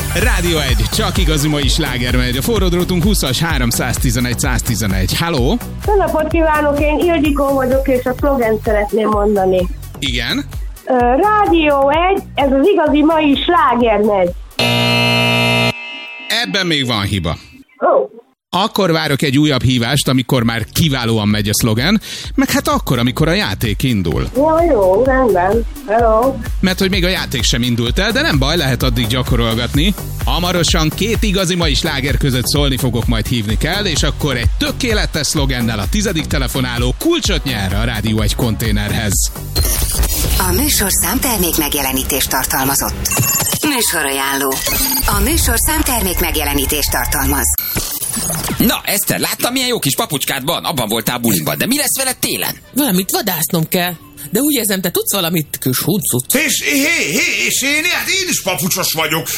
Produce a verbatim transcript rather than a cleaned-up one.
Rádió egy, csak igazi mai sláger megy. A forródrótunk húszas háromszáztizenegy száztizenegy. Halló? Jó napot kívánok, én Ildikó vagyok, és a szlogent szeretném mondani. Igen? Rádió egy, ez az igazi mai sláger megy. Ebben még van hiba. Oh. Akkor várok egy újabb hívást, amikor már kiválóan megy a szlogen, meg hát akkor, amikor a játék indul. Jó, jó, rendben. Hello. Mert hogy még a játék sem indult el, de nem baj, lehet addig gyakorolgatni. Hamarosan két igazi mai sláger között szólni fogok, majd hívni kell, és akkor egy tökéletes szlogennel a tizedik telefonáló kulcsot nyer a Rádió egy konténerhez. A műsorszám termék megjelenítést tartalmazott. Műsorajánló. A műsorszám termék megjelenítést tartalmaz. Na, Eszter, láttam, milyen jó kis papucskád van? Abban voltál buliban, de mi lesz veled télen? Valamit vadásznom kell. De úgy érzem, te tudsz valamit, kis huncut. És, hé, hé, és én, hát én is papucsos vagyok.